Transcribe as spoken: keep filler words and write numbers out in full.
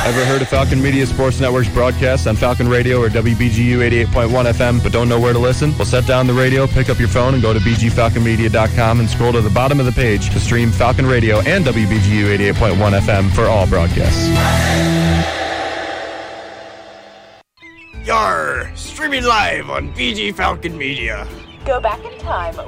Ever heard of Falcon Media Sports Network's broadcast on Falcon Radio or W B G U eighty-eight point one F M but don't know where to listen? Well, set down the radio, pick up your phone, and go to b g falcon media dot com and scroll to the bottom of the page to stream Falcon Radio and W B G U eighty-eight point one F M for all broadcasts. Yar! Streaming live on B G Falcon Media. Go back in time